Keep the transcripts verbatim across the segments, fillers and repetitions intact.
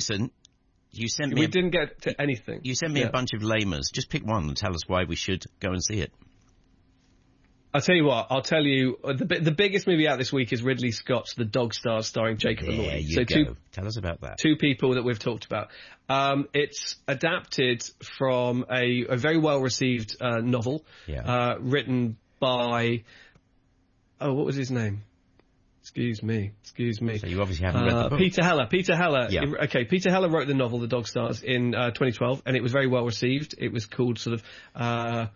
listen, you sent me... We a, didn't get to anything. You sent me yeah. a bunch of lamers. Just pick one and tell us why we should go and see it. I'll tell you what, I'll tell you, uh, the the biggest movie out this week is Ridley Scott's The Dog Stars, starring Jacob Elordi. There you so go. Two, tell us about that. Two people that we've talked about. Um, it's adapted from a, a very well-received uh, novel yeah. uh, written by... Oh, what was his name? Excuse me, excuse me. So you obviously haven't uh, read the book. Peter Heller. Peter Heller. Yeah. Okay, Peter Heller wrote the novel The Dog Stars in uh, twenty twelve, and it was very well-received. It was called sort of... Uh,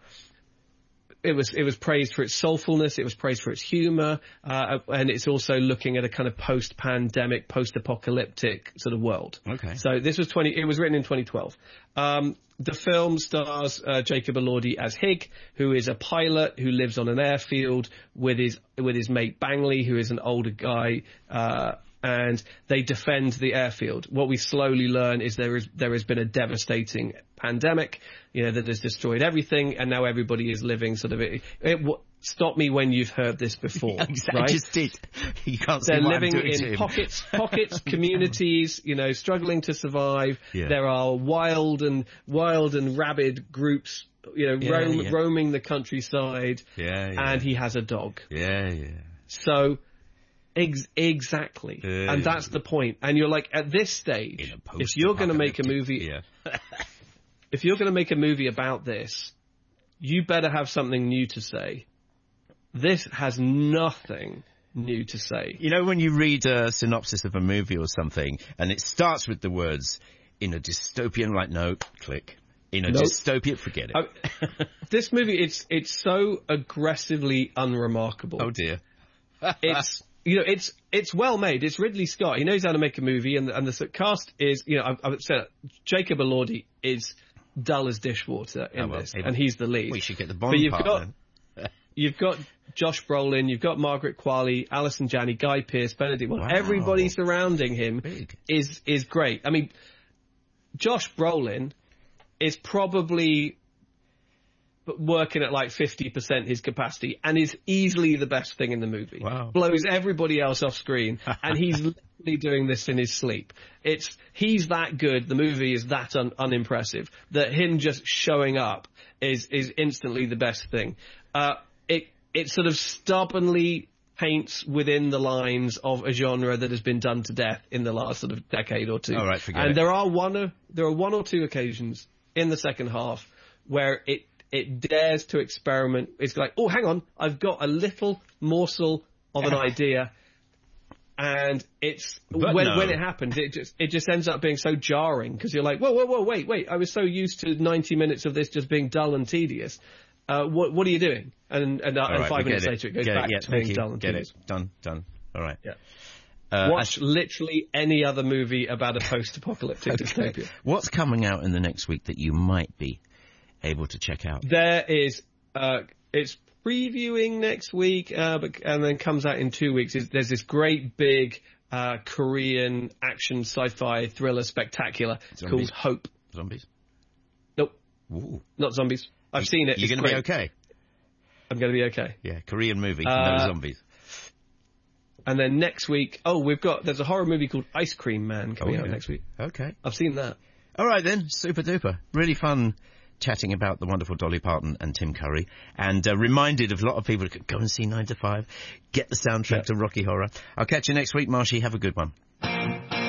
It was it was praised for its soulfulness. It was praised for its humour, uh, and it's also looking at a kind of post-pandemic, post-apocalyptic sort of world. Okay. So this was twenty. It was written in twenty twelve. Um, the film stars uh, Jacob Elordi as Hig, who is a pilot who lives on an airfield with his with his mate Bangley, who is an older guy. Uh, and they defend the airfield. What we slowly learn is there is there has been a devastating pandemic, you know, that has destroyed everything, and now everybody is living sort of it. it w- stop me when you've heard this before. Exactly. Right? I just did. You can't see They're what living I'm doing to in him. pockets, pockets, communities, you know, struggling to survive. Yeah. There are wild and wild and rabid groups, you know, Yeah, roam, yeah. roaming the countryside. Yeah, yeah. And he has a dog. Yeah, yeah. So. Ex- exactly, Uh, and that's the point. And you're like, at this stage, if you're going to make a movie, yeah. if you're going to make a movie about this, you better have something new to say. This has nothing new to say. You know, when you read a synopsis of a movie or something, and it starts with the words, in a dystopian, like, no, click. In a Nope. dystopian, forget it. I, this movie, it's it's so aggressively unremarkable. Oh, dear. It's... You know, it's it's well made. It's Ridley Scott. He knows how to make a movie, and and the cast is, you know, I've, I've said Jacob Elordi is dull as dishwater in Oh, well, this, hey, and he's the lead. We should get the Bond but you've part got then. you've got Josh Brolin, you've got Margaret Qualley, Alison Janney, Guy Pearce, Benedict Wong. Wow. Everybody surrounding him Big. is is great. I mean, Josh Brolin is probably working at like fifty percent his capacity and is easily the best thing in the movie. Wow. Blows everybody else off screen, and he's literally doing this in his sleep. It's he's that good, the movie is that un- unimpressive, that him just showing up is is instantly the best thing. Uh, it it sort of stubbornly paints within the lines of a genre that has been done to death in the last sort of decade or two. All right, forget and it. there are one or, there are one or two occasions in the second half where it It dares to experiment. It's like, oh, hang on, I've got a little morsel of an idea, and it's But when no. when it happens, it just it just ends up being so jarring because you're like, whoa, whoa, whoa, wait, wait, I was so used to ninety minutes of this just being dull and tedious. Uh, what what are you doing? And and, uh, and right, five minutes it. later, it goes Get back it. Yeah, to thank being you. dull and Get tedious. it. Done, done. All right. Yeah. Uh, Watch literally any other movie about a post-apocalyptic okay. dystopia. What's coming out in the next week that you might be able to check out? There is, uh, it's previewing next week, uh, but, and then comes out in two weeks. There's this great big, uh, Korean action sci-fi thriller spectacular. It's Zombies. called Hope. Zombies? Nope. Ooh. Not zombies. I've seen it. You're It's going to be great. okay? I'm going to be okay. Yeah, Korean movie, Uh, no zombies. And then next week, oh, we've got, there's a horror movie called Ice Cream Man coming Oh, out yeah. next week. Okay. I've seen that. All right then, super duper. Really fun chatting about the wonderful Dolly Parton and Tim Curry, and uh, reminded of a lot of people to go and see nine to five, get the soundtrack Yeah. to Rocky Horror. I'll catch you next week, Marshy. Have a good one.